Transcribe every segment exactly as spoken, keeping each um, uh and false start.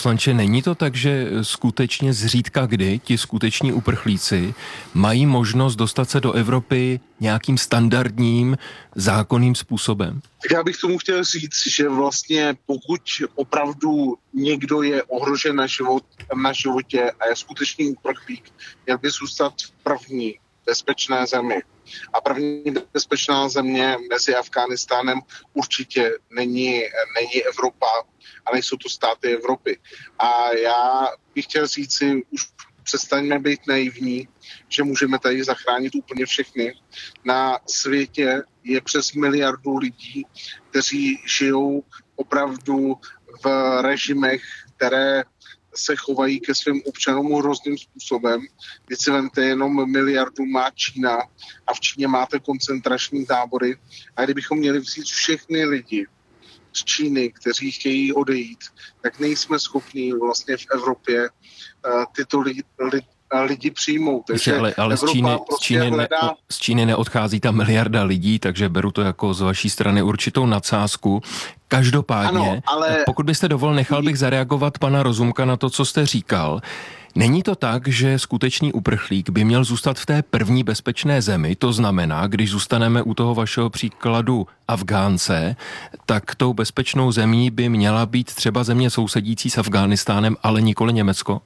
europoslanče, není to tak, že skutečně zřídka kdy ti skuteční uprchlíci mají možnost dostat se do Evropy nějakým standardním zákonným způsobem? Tak já bych tomu chtěl říct, že vlastně pokud opravdu někdo je ohrožen na, život, na životě a je skutečný uprchlík, měl by zůstat v první bezpečné zemi. A první bezpečná země mezi Afghánistánem určitě není, není Evropa, a nejsou to státy Evropy. A já bych chtěl říct si, už přestaňme být naivní, že můžeme tady zachránit úplně všechny. Na světě je přes miliardu lidí, kteří žijou opravdu v režimech, které se chovají ke svým občanům hrozným způsobem. Teď si vemte, jenom miliardu má Čína a v Číně máte koncentrační tábory. A kdybychom měli vzít všechny lidi z Číny, kteří chtějí odejít, tak nejsme schopni vlastně v Evropě uh, tyto lidi, lidi, lidi přijmout. Takže ale ale z, Číny, prostě z, Číny hledá... ne, z Číny neodchází ta miliarda lidí, takže beru to jako z vaší strany určitou nadsázku. Každopádně, ano, ale... pokud byste dovolil, nechal bych zareagovat pana Rozumka na to, co jste říkal. Není to tak, že skutečný uprchlík by měl zůstat v té první bezpečné zemi, to znamená, když zůstaneme u toho vašeho příkladu Afgánce, tak tou bezpečnou zemí by měla být třeba země sousedící s Afghánistánem, ale nikoli Německo?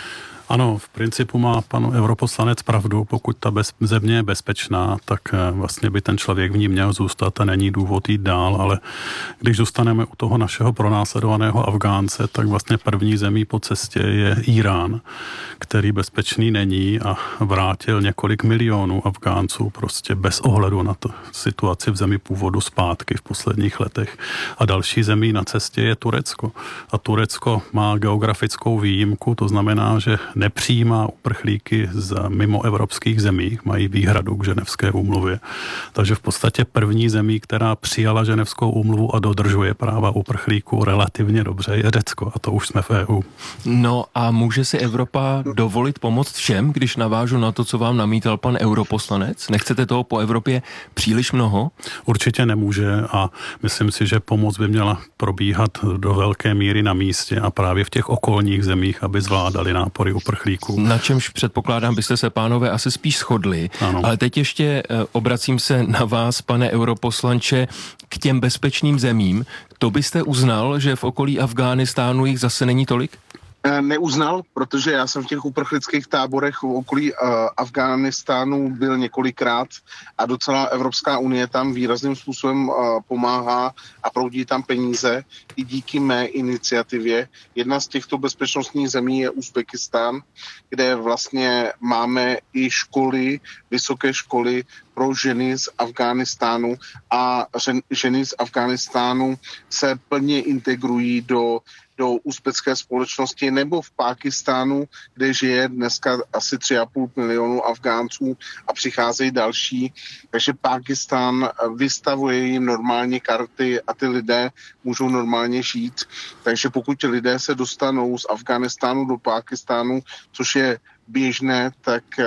Ano, v principu má pan europoslanec pravdu, pokud ta bez, země je bezpečná, tak vlastně by ten člověk v ní měl zůstat a není důvod jít dál, ale když zůstaneme u toho našeho pronásledovaného Afgánce, tak vlastně první zemí po cestě je Irán, který bezpečný není a vrátil několik milionů Afgánců prostě bez ohledu na tu situaci v zemi původu zpátky v posledních letech. A další zemí na cestě je Turecko. A Turecko má geografickou výjimku, to znamená, že nepřijímá uprchlíky z mimoevropských zemí, mají výhradu k Ženevské úmluvě. Takže v podstatě první zemí, která přijala Ženevskou úmluvu a dodržuje práva uprchlíků relativně dobře, je Řecko, a to už jsme v E U. No a může si Evropa dovolit pomoct všem, když navážu na to, co vám namítal pan europoslanec? Nechcete toho po Evropě příliš mnoho? Určitě nemůže a myslím si, že pomoc by měla probíhat do velké míry na místě a právě v těch okolních zemích, aby zvládali nápory uprchlíků. Na čemž předpokládám, byste se, pánové, asi spíš shodli. Ano. Ale teď ještě obracím se na vás, pane europoslanče, k těm bezpečným zemím. To byste uznal, že v okolí Afghánistánu jich zase není tolik? Neuznal, protože já jsem v těch uprchlických táborech v okolí uh, Afghánistánu byl několikrát a docela Evropská unie tam výrazným způsobem uh, pomáhá a proudí tam peníze i díky mé iniciativě. Jedna z těchto bezpečnostních zemí je Uzbekistán, kde vlastně máme i školy, vysoké školy pro ženy z Afghánistánu a ženy z Afghánistánu se plně integrují do do uzbecké společnosti, nebo v Pákistánu, kde žije dneska asi tři a půl milionu Afgánců a přicházejí další. Takže Pákistán vystavuje jim normálně karty a ty lidé můžou normálně žít. Takže pokud lidé se dostanou z Afghánistánu do Pákistánu, což je běžné, tak uh,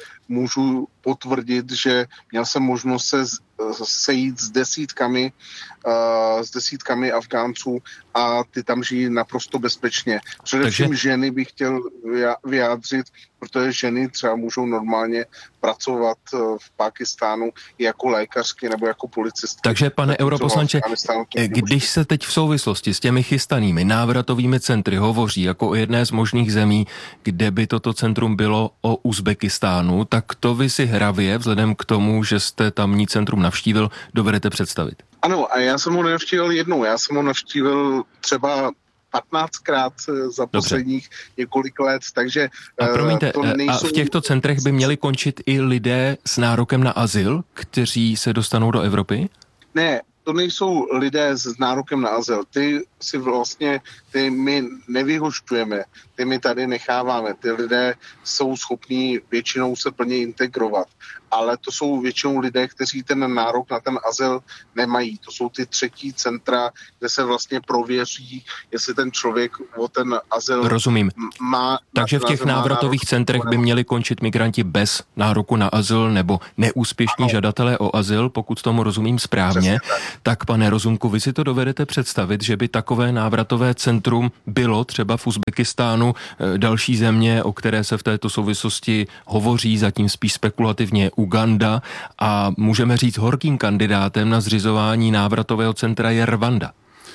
můžu potvrdit, že měl jsem možnost se sejít s desítkami, uh, s desítkami Afgánců a ty tam žijí naprosto bezpečně. Především Takže... ženy bych chtěl vyjádřit, protože ženy třeba můžou normálně pracovat v Pákistánu jako lékařky nebo jako policistky. Takže, pane europoslanče, když se teď v souvislosti s těmi chystanými návratovými centry hovoří jako o jedné z možných zemí, kde by toto centrum bylo, o Uzbekistánu, tak to vy si hravě, vzhledem k tomu, že jste tamní centrum navštívil, dovedete představit? Ano, a já jsem ho navštívil jednou. Já jsem ho navštívil třeba patnáctkrát za posledních Dobře. několik let, takže a promiňte, to nejsou... a v těchto centrech by měli končit i lidé s nárokem na azyl, kteří se dostanou do Evropy? Ne, to nejsou lidé s nárokem na azyl. Ty si vlastně, ty my nevyhošťujeme, ty my tady necháváme. Ty lidé jsou schopní většinou se plně integrovat. ale to jsou většinou lidé, kteří ten nárok na ten azyl nemají. To jsou ty třetí centra, kde se vlastně prověří, jestli ten člověk o ten azyl Rozumím. má. Takže v těch návratových centrech by měli končit migranti bez nároku na azyl nebo neúspěšní ano. žadatelé o azyl, pokud tomu rozumím správně. Tak. tak pane Rozumku, vy si to dovedete představit, že by takové návratové centrum bylo třeba v Uzbekistánu, další země, o které se v této souvislosti hovoří, zatím spíš spekulativně Uganda, a můžeme říct horkým kandidátem na zřizování návratového centra je Rwanda.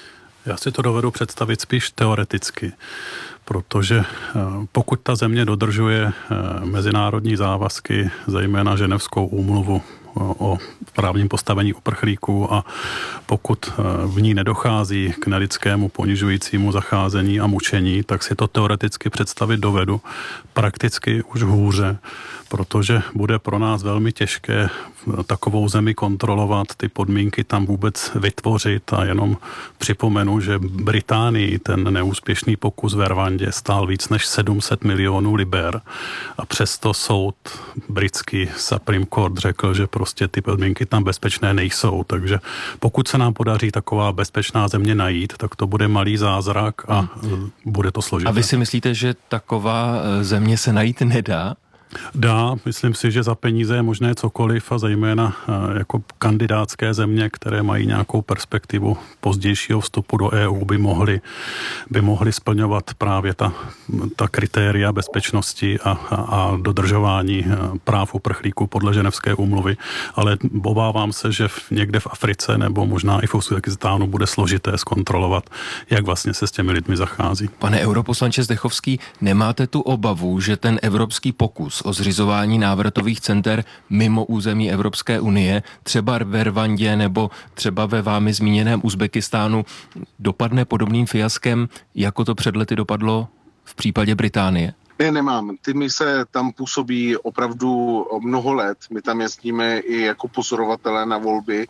Já si to dovedu představit spíš teoreticky, protože pokud ta země dodržuje mezinárodní závazky, zejména Ženevskou úmluvu o právním postavení uprchlíků, a pokud v ní nedochází k nelidskému ponižujícímu zacházení a mučení, tak si to teoreticky představit dovedu. Prakticky už hůře, protože bude pro nás velmi těžké takovou zemi kontrolovat, ty podmínky tam vůbec vytvořit, a jenom připomenu, že Británii ten neúspěšný pokus ve Rwandě stál víc než sedm set milionů liber a přesto soud britský Supreme Court řekl, že prostě ty podmínky tam bezpečné nejsou, takže pokud se nám podaří taková bezpečná země najít, tak to bude malý zázrak a hmm. bude to složité. A vy si myslíte, že taková země se najít nedá? Dá, myslím si, že za peníze je možné cokoliv, a zejména jako kandidátské země, které mají nějakou perspektivu pozdějšího vstupu do E U, by mohly, by mohly splňovat právě ta, ta kritéria bezpečnosti a, a, a dodržování práv uprchlíků podle Ženevské úmluvy, ale obávám se, že v, někde v Africe nebo možná i v Uzbekistánu bude složité zkontrolovat, jak vlastně se s těmi lidmi zachází. Pane europoslanče Zdechovský, nemáte tu obavu, že ten evropský pokus o zřizování návratových center mimo území Evropské unie, třeba ve Rwandě nebo třeba ve vámi zmíněném Uzbekistánu, dopadne podobným fiaskem, jako to před lety dopadlo v případě Británie? Ne, nemám. Ty mise tam působí opravdu mnoho let. My tam jezdíme i jako pozorovatelé na volby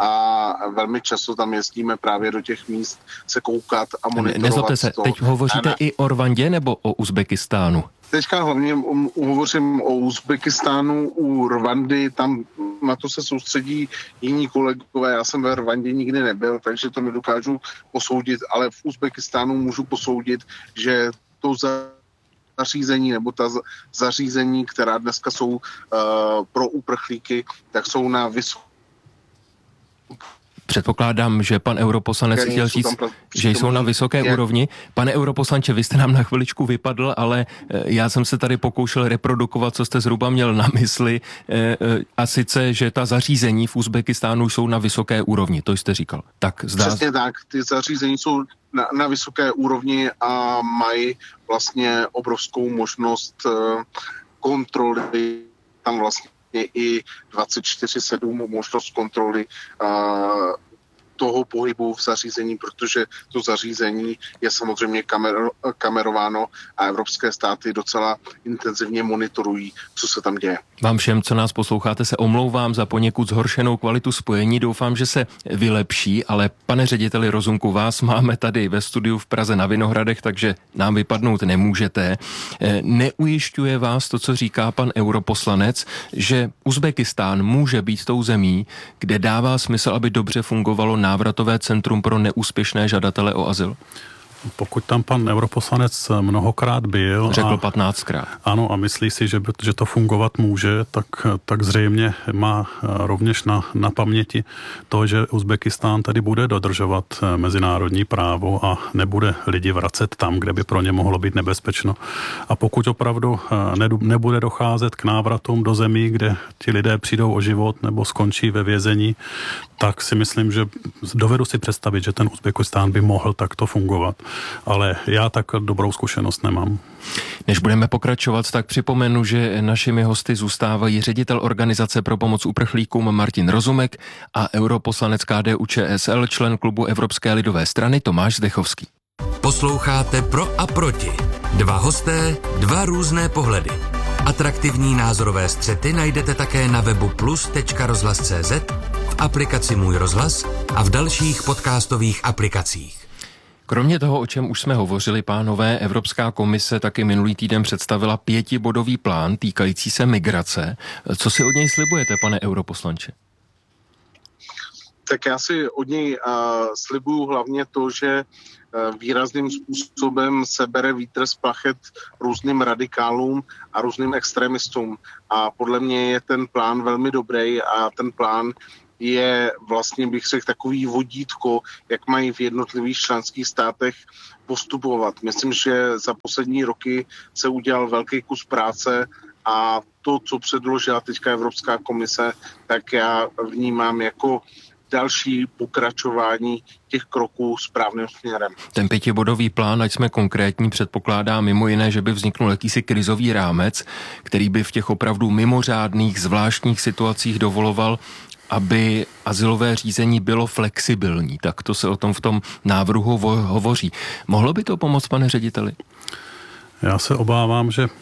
a velmi často tam jezdíme právě do těch míst se koukat a monitorovat. Nezlobte se, to. teď hovoříte ne... i o Rwandě nebo o Uzbekistánu? Teďka hlavně hovořím o Uzbekistánu, u Rwandy, tam na to se soustředí jiní kolegové. Já jsem ve Rwandě nikdy nebyl, takže to nedokážu posoudit, ale v Uzbekistánu můžu posoudit, že to za zařízení nebo ta zařízení, která dneska jsou uh, pro uprchlíky, tak jsou na vysoké. Předpokládám, že pan europoslanec chtěl říct, že jsou na vysoké je. úrovni. Pane europoslanče, vy jste nám na chviličku vypadl, ale já jsem se tady pokoušel reprodukovat, co jste zhruba měl na mysli, a sice, že ta zařízení v Uzbekistánu jsou na vysoké úrovni, to jste říkal. Tak zdá... Přesně tak, ty zařízení jsou na, na vysoké úrovni a mají vlastně obrovskou možnost kontroly, tam vlastně i dvacet čtyři sedm možnost kontroly uh, toho pohybu v zařízení, protože to zařízení je samozřejmě kamer- kamerováno a evropské státy docela intenzivně monitorují, co se tam děje. Vám všem, co nás posloucháte, se omlouvám za poněkud zhoršenou kvalitu spojení. Doufám, že se vylepší, ale pane řediteli Rozumku, vás máme tady ve studiu v Praze na Vinohradech, takže nám vypadnout nemůžete. Neujišťuje vás to, co říká pan europoslanec, že Uzbekistán může být tou zemí, kde dává smysl, aby dobře fungovalo návratové centrum pro neúspěšné žadatele o azyl? Pokud tam pan europoslanec mnohokrát byl... Řekl patnáctkrát. Ano, a myslí si, že, že to fungovat může, tak, tak zřejmě má rovněž na, na paměti to, že Uzbekistán tady bude dodržovat mezinárodní právo a nebude lidi vracet tam, kde by pro ně mohlo být nebezpečno. A pokud opravdu ne, nebude docházet k návratům do zemí, kde ti lidé přijdou o život nebo skončí ve vězení, tak si myslím, že dovedu si představit, že ten Uzbekistán by mohl takto fungovat. Ale já tak dobrou zkušenost nemám. Než budeme pokračovat, tak připomenu, že našimi hosty zůstávají ředitel Organizace pro pomoc uprchlíkům Martin Rozumek a europoslanec K D U Č S L, člen klubu Evropské lidové strany Tomáš Zdechovský. Posloucháte Pro a proti. Dva hosté, dva různé pohledy. Atraktivní názorové střety najdete také na webu plus tečka rozhlas tečka cé zet, v aplikaci Můj rozhlas a v dalších podcastových aplikacích. Kromě toho, o čem už jsme hovořili, pánové, Evropská komise taky minulý týden představila pětibodový plán týkající se migrace. Co si od něj slibujete, pane europoslanče? Tak já si od něj uh, slibuju hlavně to, že uh, výrazným způsobem se bere vítr z plachet různým radikálům a různým extremistům. A podle mě je ten plán velmi dobrý a ten plán je vlastně, bych řekl, takový vodítko, jak mají v jednotlivých členských státech postupovat. Myslím, že za poslední roky se udělal velký kus práce a to, co předložila teďka Evropská komise, tak já vnímám jako další pokračování těch kroků správným směrem. Ten pětibodový plán, ať jsme konkrétní, předpokládá mimo jiné, že by vzniknul jakýsi krizový rámec, který by v těch opravdu mimořádných, zvláštních situacích dovoloval, aby azylové řízení bylo flexibilní. Tak to se o tom v tom návrhu hovoří. Mohlo by to pomoct, pane řediteli? Já se obávám, že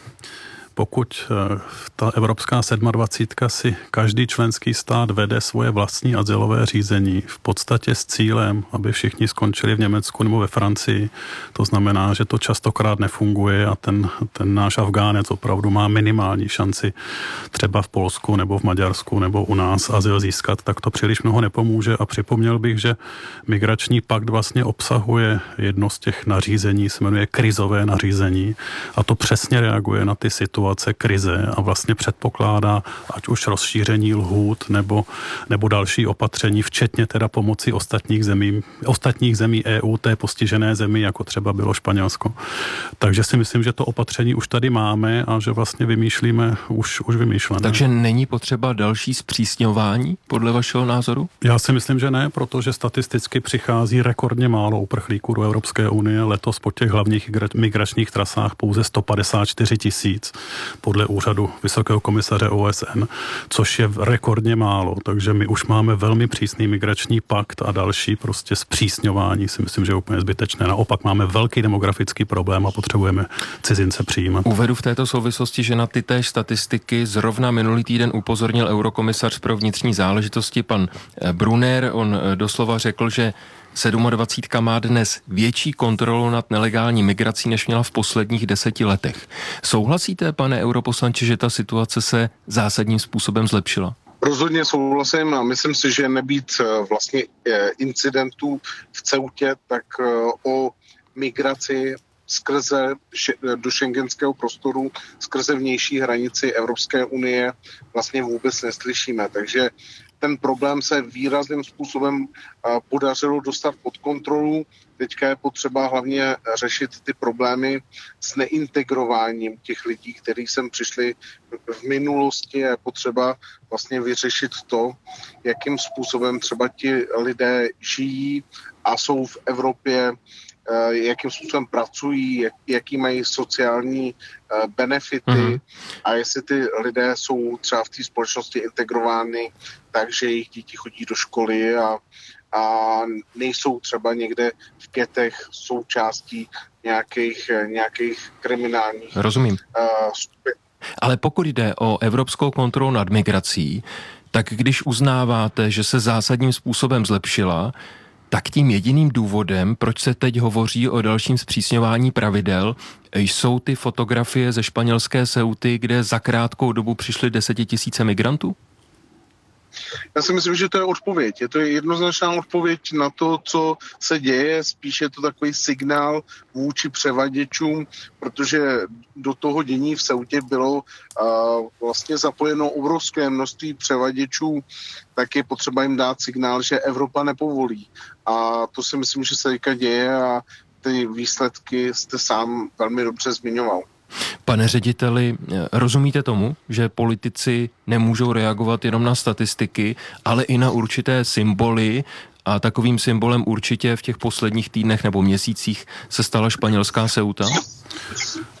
pokud ta evropská sedmadvacítka si každý členský stát vede svoje vlastní azylové řízení v podstatě s cílem, aby všichni skončili v Německu nebo ve Francii, to znamená, že to častokrát nefunguje a ten, ten náš Afgánec opravdu má minimální šanci třeba v Polsku nebo v Maďarsku nebo u nás azyl získat, tak to příliš mnoho nepomůže a připomněl bych, že migrační pakt vlastně obsahuje jedno z těch nařízení, se jmenuje krizové nařízení a to přesně reaguje na ty situace krize a vlastně předpokládá ať už rozšíření lhůt nebo, nebo další opatření, včetně teda pomoci ostatních zemí, ostatních zemí E U, té postižené zemi, jako třeba bylo Španělsko. Takže si myslím, že to opatření už tady máme a že vlastně vymýšlíme už, už vymýšlené. Takže není potřeba další zpřísňování podle vašeho názoru? Já si myslím, že ne, protože statisticky přichází rekordně málo uprchlíků do Evropské unie. Letos po těch hlavních migračních trasách pouze sto padesát čtyři tisíc. Podle úřadu Vysokého komisaře O S N, což je rekordně málo, takže my už máme velmi přísný migrační pakt a další prostě zpřísňování si myslím, že je úplně zbytečné. Naopak máme velký demografický problém a potřebujeme cizince přijímat. Uvedu v této souvislosti, že na ty též statistiky zrovna minulý týden upozornil eurokomisař pro vnitřní záležitosti pan Brunner. On doslova řekl, že sedmadvacítka má dnes větší kontrolu nad nelegální migrací, než měla v posledních deseti letech. Souhlasíte, pane europoslanče, že ta situace se zásadním způsobem zlepšila? Rozhodně souhlasím a myslím si, že nebýt vlastně incidentů v Ceutě, tak o migraci skrze do schengenského prostoru, skrze vnější hranici Evropské unie vlastně vůbec neslyšíme. Takže ten problém se výrazným způsobem podařilo dostat pod kontrolu. Teďka je potřeba hlavně řešit ty problémy s neintegrováním těch lidí, kteří sem přišli v minulosti. Je potřeba vlastně vyřešit to, jakým způsobem třeba ti lidé žijí a jsou v Evropě, jakým způsobem pracují, jak, jaký mají sociální uh, benefity mm. a jestli ty lidé jsou třeba v té společnosti integrovány, takže jejich děti chodí do školy a, a nejsou třeba někde v getech součástí nějakých, nějakých kriminálních Rozumím. Uh, skupin. Ale pokud jde o evropskou kontrolu nad migrací, tak když uznáváte, že se zásadním způsobem zlepšila, tak tím jediným důvodem, proč se teď hovoří o dalším zpřísňování pravidel, jsou ty fotografie ze španělské Ceuty, kde za krátkou dobu přišly desetitisíce migrantů? Já si myslím, že to je odpověď. Je to jednoznačná odpověď na to, co se děje. Spíš je to takový signál vůči převaděčům, protože do toho dění v Ceutě bylo uh, vlastně zapojeno obrovské množství převaděčů, tak je potřeba jim dát signál, že Evropa nepovolí. A to si myslím, že se teďka děje a ty výsledky jste sám velmi dobře zmiňoval. Pane řediteli, rozumíte tomu, že politici nemůžou reagovat jenom na statistiky, ale i na určité symboly a takovým symbolem určitě v těch posledních týdnech nebo měsících se stala španělská Ceuta?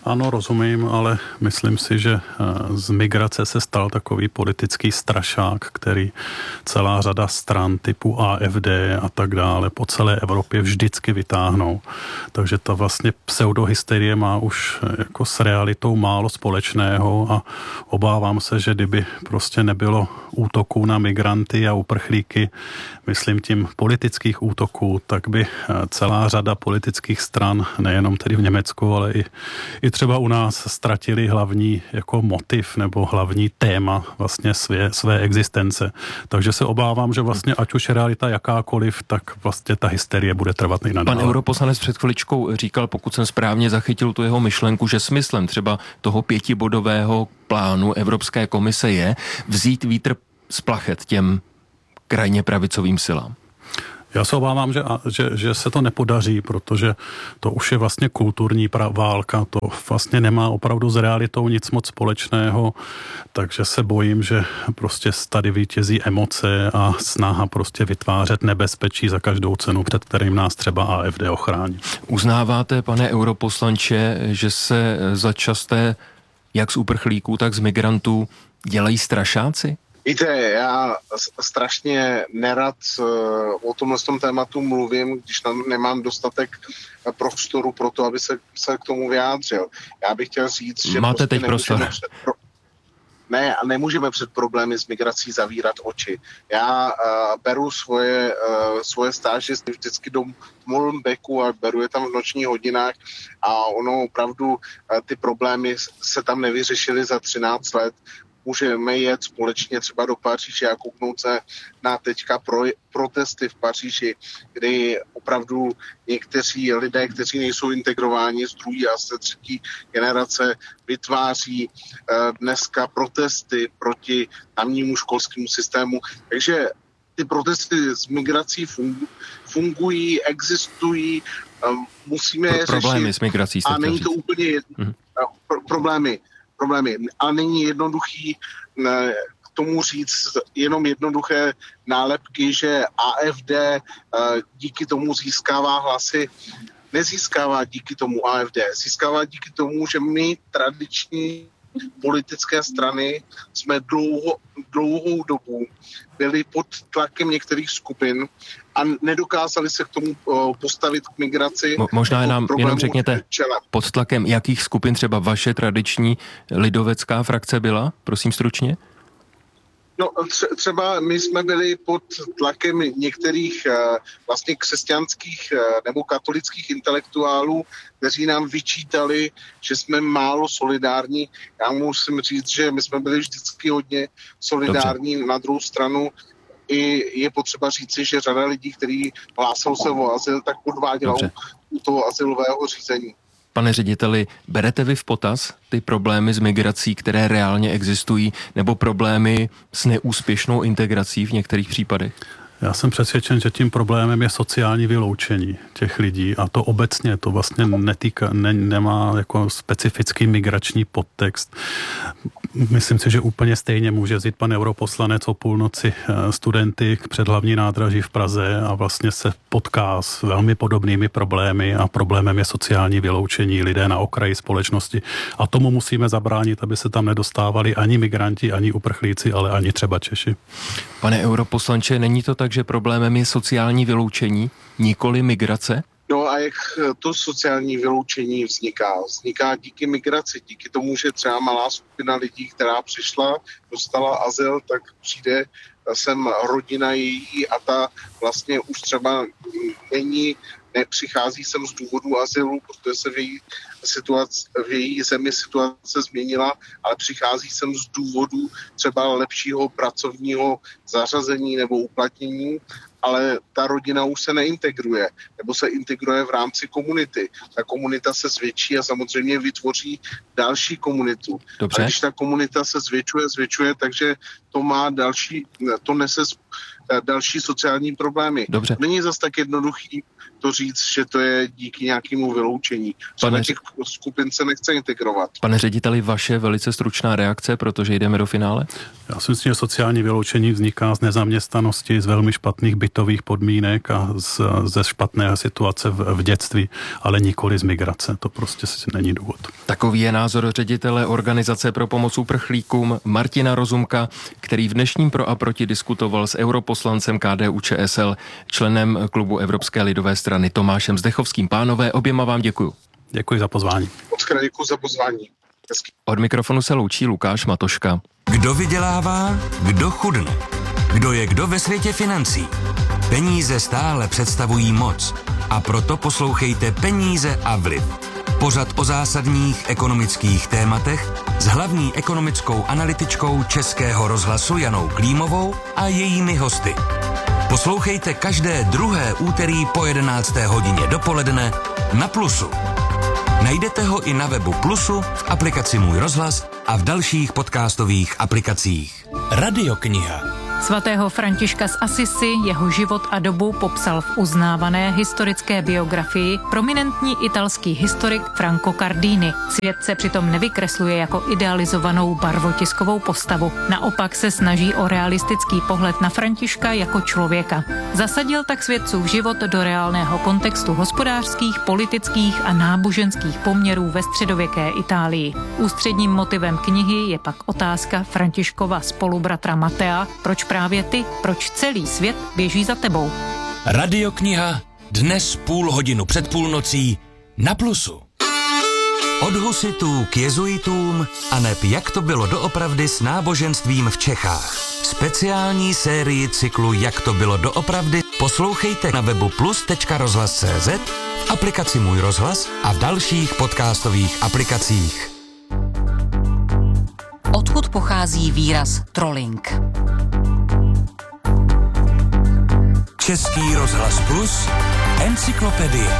Ano, rozumím, ale myslím si, že z migrace se stal takový politický strašák, který celá řada stran typu A F D a tak dále po celé Evropě vždycky vytáhnou. Takže ta vlastně pseudohysterie má už jako s realitou málo společného a obávám se, že kdyby prostě nebylo útoků na migranty a uprchlíky, myslím tím politických útoků, tak by celá řada politických stran, nejenom tedy v Německu, ale i, i třeba u nás ztratili hlavní jako motiv nebo hlavní téma vlastně své, své existence. Takže se obávám, že vlastně ať už je realita jakákoliv, tak vlastně ta hysterie bude trvat i nadále. Pan europoslanec před chviličkou říkal, pokud jsem správně zachytil tu jeho myšlenku, že smyslem třeba toho pětibodového plánu Evropské komise je vzít vítr z plachet těm krajně pravicovým silám. Já se obávám, že, že, že se to nepodaří, protože to už je vlastně kulturní pra- válka, to vlastně nemá opravdu s realitou nic moc společného, takže se bojím, že prostě tady vítězí emoce a snaha prostě vytvářet nebezpečí za každou cenu, před kterým nás třeba A F D ochrání. Uznáváte, pane europoslanče, že se za časté jak z uprchlíků, tak z migrantů dělají strašáci? Víte, já strašně nerad o tomhle tom tématu mluvím, když nemám dostatek prostoru pro to, aby se, se k tomu vyjádřil. Já bych chtěl říct, že máte prostě teď prostor. Před pro... Ne, a nemůžeme před problémy s migrací zavírat oči. Já uh, beru svoje, uh, svoje stážisty vždycky do Molenbeeku a beru je tam v nočních hodinách a ono opravdu uh, ty problémy se tam nevyřešily za třináct let. Můžeme jet společně třeba do Paříže a kouknout se na teďka pro, protesty v Paříži, kdy opravdu někteří lidé, kteří nejsou integrováni z druhé a z třetí generace, vytváří eh, dneska protesty proti tamnímu školskému systému. Takže ty protesty s migrací fungují, existují, eh, musíme je řešit. Problémy s migrací. A není to úplně mm-hmm. pro, problémy. problémy. A není jednoduchý k tomu říct jenom jednoduché nálepky, že A F D díky tomu získává hlasy. Nezískává díky tomu A F D. Získává díky tomu, že my tradiční politické strany jsme dlouho, dlouhou dobu byli pod tlakem některých skupin a nedokázali se k tomu postavit k migraci. Mo- možná nám jenom řekněte, pod tlakem jakých skupin třeba vaše tradiční lidovecká frakce byla? Prosím stručně. No třeba my jsme byli pod tlakem některých vlastně křesťanských nebo katolických intelektuálů, kteří nám vyčítali, že jsme málo solidární. Já musím říct, že my jsme byli vždycky hodně solidární. Dobře. Na druhou stranu i je potřeba říci, že řada lidí, kteří hlásal se o azyl, tak podváděla u toho azylového řízení. Pane řediteli, berete vy v potaz ty problémy s migrací, které reálně existují, nebo problémy s neúspěšnou integrací v některých případech? Já jsem přesvědčen, že tím problémem je sociální vyloučení těch lidí a to obecně, to vlastně netýka, ne, nemá jako specifický migrační podtext. Myslím si, že úplně stejně může vzít pan europoslanec o půlnoci studenty k předhlavní nádraží v Praze a vlastně se potká s velmi podobnými problémy a problémem je sociální vyloučení lidé na okraji společnosti a tomu musíme zabránit, aby se tam nedostávali ani migranti, ani uprchlíci, ale ani třeba Češi. Pane europoslanče, není to tak, že problémem je sociální vyloučení, nikoli migrace? No a jak to sociální vyloučení vzniká? Vzniká díky migraci, díky tomu, že třeba malá skupina lidí, která přišla, dostala azyl, tak přijde sem rodina její a ta vlastně už třeba není, nepřichází sem z důvodu azylu, protože se v její, situace, v její zemi situace změnila, ale přichází sem z důvodu třeba lepšího pracovního zařazení nebo uplatnění, ale ta rodina už se neintegruje, nebo se integruje v rámci komunity. Ta komunita se zvětší a samozřejmě vytvoří další komunitu. Dobře. A když ta komunita se zvětšuje, zvětšuje, takže to má další, to nese další sociální problémy. Dobře. Není zas tak jednoduchý to říct, že to je díky nějakému vyloučení. Řada těch skupin se nechce integrovat. Pane řediteli, vaše velice stručná reakce, protože jdeme do finále? Já si myslím, že sociální vyloučení vzniká z nezaměstnanosti, z velmi špatných bytových podmínek a z, ze špatné situace v, v dětství, ale nikoli z migrace. To prostě není důvod. Takový je názor ředitele Organizace pro pomoc uprchlíkům Martina Rozumka, který v dnešním Pro a proti diskutoval s europoslancem K D U Č S L, členem klubu Evropské lidové strany Tomášem Zdechovským. Pánové, oběma vám děkuju. Děkuji za pozvání. Moc děkuji za pozvání. Hezky. Od mikrofonu se loučí Lukáš Matoška. Kdo vydělává, kdo chudne. Kdo je kdo ve světě financí. Peníze stále představují moc a proto poslouchejte Peníze a vliv. Pořad o zásadních ekonomických tématech s hlavní ekonomickou analytičkou Českého rozhlasu Janou Klímovou a jejími hosty. Poslouchejte každé druhé úterý po jedenácté hodině dopoledne na Plusu. Najdete ho i na webu Plusu, v aplikaci Můj rozhlas a v dalších podcastových aplikacích. Radiokniha. Svatého Františka z Assisi, jeho život a dobu popsal v uznávané historické biografii prominentní italský historik Franco Cardini. Svět se přitom nevykresluje jako idealizovanou barvotiskovou postavu. Naopak se snaží o realistický pohled na Františka jako člověka. Zasadil tak svědcův život do reálného kontextu hospodářských, politických a náboženských poměrů ve středověké Itálii. Ústředním motivem knihy je pak otázka Františkova spolubratra Matea, proč právě ty, proč celý svět běží za tebou. Radiokniha dnes půl hodinu před půlnocí na Plusu. Od husitů k jezuitům a neb jak to bylo doopravdy s náboženstvím v Čechách. Speciální sérii cyklu Jak to bylo doopravdy poslouchejte na webu plus tečka rozhlas tečka cé zet, v aplikaci Můj rozhlas a v dalších podcastových aplikacích. Odkud pochází výraz trolling? Český rozhlas Plus, encyklopedie.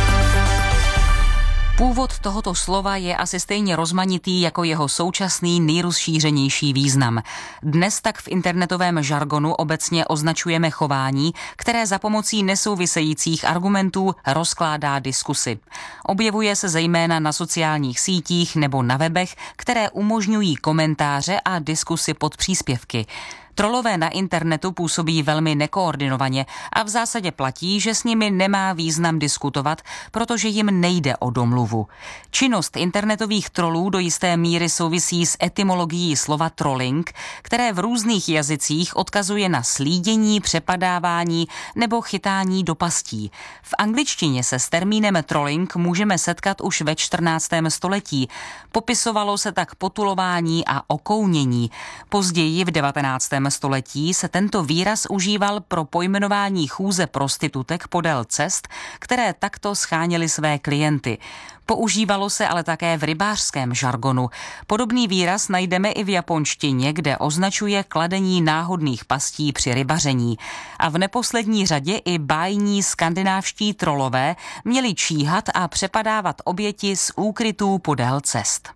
Původ tohoto slova je asi stejně rozmanitý jako jeho současný nejrozšířenější význam. Dnes tak v internetovém žargonu obecně označujeme chování, které za pomocí nesouvisejících argumentů rozkládá diskusy. Objevuje se zejména na sociálních sítích nebo na webech, které umožňují komentáře a diskusy pod příspěvky. Trolové na internetu působí velmi nekoordinovaně a v zásadě platí, že s nimi nemá význam diskutovat, protože jim nejde o domluvu. Činnost internetových trolů do jisté míry souvisí s etymologií slova trolling, které v různých jazycích odkazuje na slídění, přepadávání nebo chytání do pastí. V angličtině se s termínem trolling můžeme setkat už ve čtrnáctém století. Popisovalo se tak potulování a okounění. Později v devatenáctém století se tento výraz užíval pro pojmenování chůze prostitutek podél cest, které takto scháněly své klienty. Používalo se ale také v rybářském žargonu. Podobný výraz najdeme i v japonštině, kde označuje kladení náhodných pastí při rybaření. A v neposlední řadě i bájní skandinávští trolové měli číhat a přepadávat oběti z úkrytů podél cest.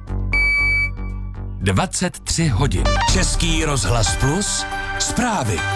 dvacet tři hodin. Český rozhlas Plus, zprávy.